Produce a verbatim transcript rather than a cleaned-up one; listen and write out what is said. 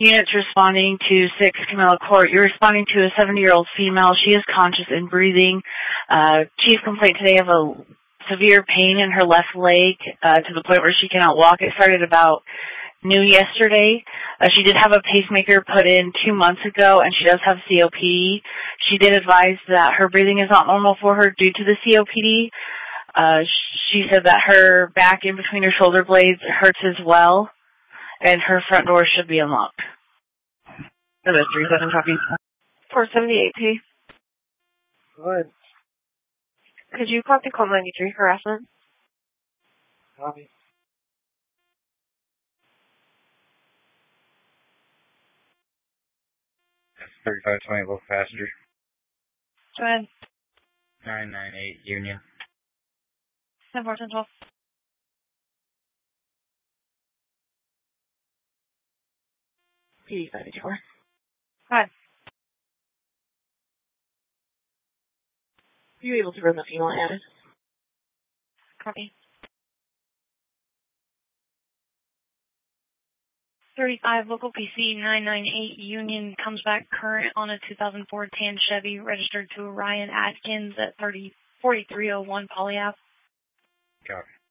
Units responding to six Camilla Court. You're responding to a seventy-year-old female. She is conscious and breathing. Uh, chief complaint today of a severe pain in her left leg uh, to the point where she cannot walk. It started about noon yesterday. Uh, she did have a pacemaker put in two months ago, and she does have C O P D. She did advise that her breathing is not normal for her due to the C O P D. Uh, she said that her back in between her shoulder blades hurts as well, and her front door should be unlocked. That is three seven copy. four seventy-eight P. What? Could you copy call ninety-three harassment? Copy. thirty-five twenty local passenger. Go ahead. nine nine eight Union. ten four ten twelve. P D five eighty-four. Go ahead. Are you able to run the female added? Copy. thirty-five local P C nine nine eight Union comes back current on a two thousand four tan Chevy registered to Ryan Atkins at thirty forty-three oh one Polyap. Copy.